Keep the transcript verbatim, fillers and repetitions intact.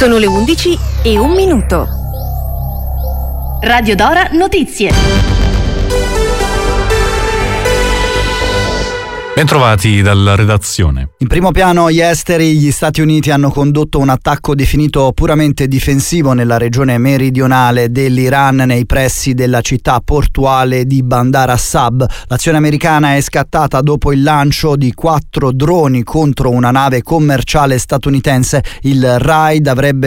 Sono le undici e un minuto. Radio Dora Notizie. Bentrovati dalla redazione. In primo piano gli esteri. Gli Stati Uniti hanno condotto un attacco definito puramente difensivo nella regione meridionale dell'Iran, nei pressi della città portuale di Bandar Assab. L'azione americana è scattata dopo il lancio di quattro droni contro una nave commerciale statunitense. Il raid avrebbe